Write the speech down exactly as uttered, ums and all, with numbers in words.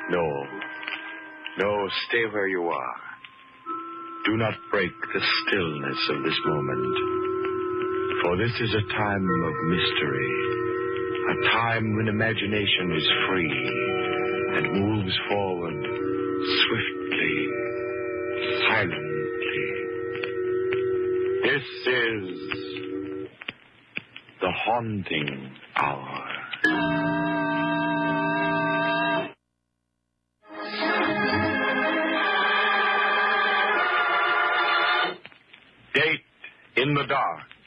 No. No, stay where you are. Do not break the stillness of this moment. For this is a time of mystery. A time when imagination is free and moves forward swiftly, silently. This is the haunting hour. Date in the dark.